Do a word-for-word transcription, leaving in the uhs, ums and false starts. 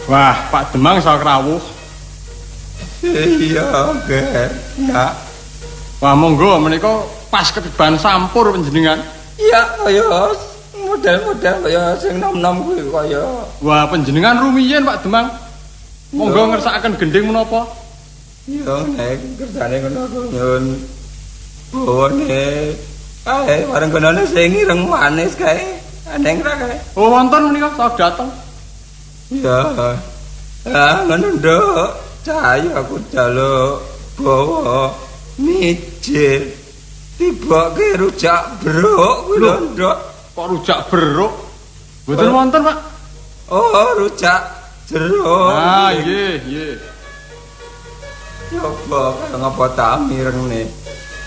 Wah, Pak Demang sok rawuh. Iya, Ger. Nak. Wah, monggo menika pas ketiban sampur panjenengan. Iya, kaya model-model kaya sing nom-nom kuwi kaya. Wah, panjenengan rumiyin Pak Demang. Monggo ngersakaken gending menapa? Iya, nek kersane ngono aku nyun. Bawane. Kae bareng kenane sing ireng manis kae. Aneng ra kae. Oh, wonten menika sok dateng. Iya. Ah, ngono nduk. Cahaya aku jaluk bawa mijil. Tiboke rujak beruk kuwi lho, Nduk. Kok rujak beruk? Mboten wonten, Pak. Oh, rujak jeruk. Ah, nggih, nggih. Coba kaya ngapa tak mirengne.